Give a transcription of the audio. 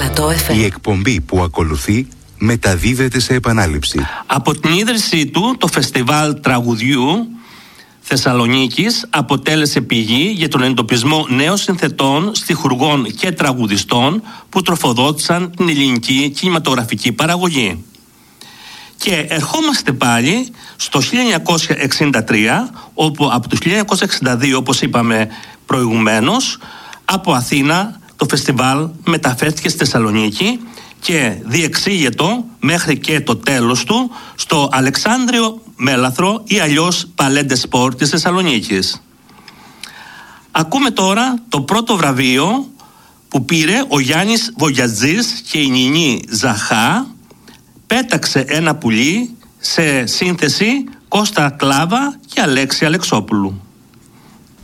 Η εκπομπή που ακολουθεί μεταδίδεται σε επανάληψη. Από την ίδρυσή του, το Φεστιβάλ Τραγουδιού Θεσσαλονίκης αποτέλεσε πηγή για τον εντοπισμό νέων συνθετών, στιχουργών και τραγουδιστών που τροφοδότησαν την ελληνική κινηματογραφική παραγωγή. Και ερχόμαστε πάλι στο 1963, όπου από το 1962, όπως είπαμε προηγουμένως, από Αθήνα το φεστιβάλ μεταφέρθηκε στη Θεσσαλονίκη και διεξήγετο μέχρι και το τέλος του στο Αλεξάνδριο Μέλαθρο ή αλλιώς Παλέντε Σπορ της Θεσσαλονίκης. Ακούμε τώρα το πρώτο βραβείο που πήρε ο Γιάννης Βογιατζής και η Νινή Ζαχά, «Πέταξε ένα πουλί», σε σύνθεση Κώστα Κλάβα και Αλέξη Αλεξόπουλου.